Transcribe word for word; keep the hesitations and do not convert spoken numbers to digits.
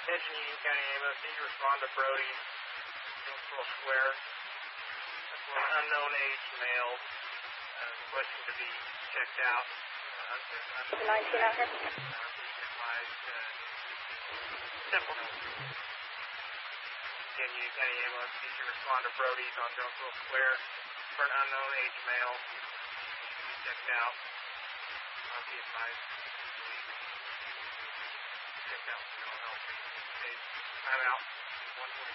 Attention Union County Ambulance, need to respond to Brody, Jonesboro Square. For an unknown age male, uh, requesting to be checked out. Uh, nineteen out here. Uh, please advise, uh, simple. Again, Union County Ambulance, need to respond to Brody's on Jonesboro Square for an unknown age male, to be checked out. Uh, be advised, checked out for mental health. I'm out. one forty.